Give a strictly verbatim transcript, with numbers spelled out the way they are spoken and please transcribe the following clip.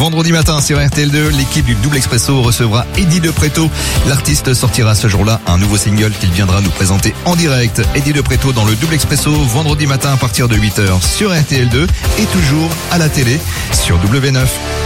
vendredi matin sur R T L deux. L'équipe du Double Expresso recevra Eddie De Pretto. L'artiste sortira ce jour-là un nouveau single qu'il viendra nous présenter en direct. Eddie De Pretto dans le Double Expresso, vendredi matin à partir de huit heures sur R T L deux et toujours à la télé sur W neuf.